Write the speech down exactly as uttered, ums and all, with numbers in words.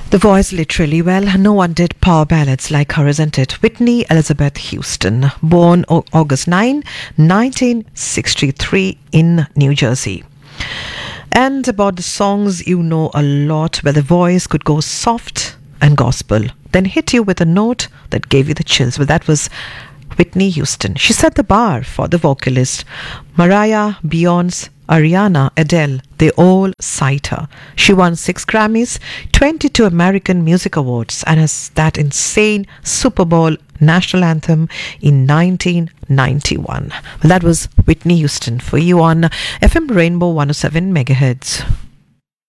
The voice literally, well, no one did power ballads like her, isn't it? Whitney Elizabeth Houston, born o- August ninth, nineteen sixty-three in New Jersey. And about the songs, you know a lot, where the voice could go soft and gospel, then hit you with a note that gave you the chills. Well, that was Whitney Houston. She set the bar for the vocalist. Mariah, Beyonce, Ariana, Adele, they all cite her. She won six Grammys, twenty-two American Music Awards, and has that insane Super Bowl national anthem in nineteen ninety-one. Well, that was Whitney Houston for you on F M Rainbow one oh seven megahertz.